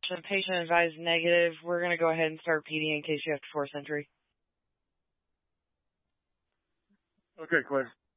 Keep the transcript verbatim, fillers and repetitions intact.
reaction. Patient advised negative. We're going to go ahead and start P D in case you have to force entry. Okay, Claire.